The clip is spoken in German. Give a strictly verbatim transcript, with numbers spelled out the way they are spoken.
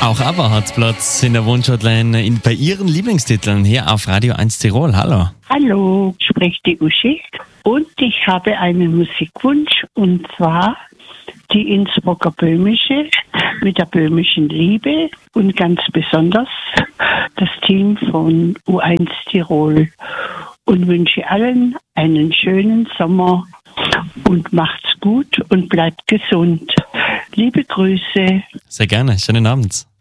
Auch ABBA hat Platz in der Wunschhotline in, bei ihren Lieblingstiteln hier auf Radio eins Tirol. Hallo. Hallo, spricht die Uschi. Und ich habe einen Musikwunsch, und zwar die Innsbrucker Böhmische mit der böhmischen Liebe und ganz besonders das Team von U eins Tirol. Und wünsche allen einen schönen Sommer und macht's gut und bleibt gesund. Liebe Grüße. Sehr gerne. Schönen Abend.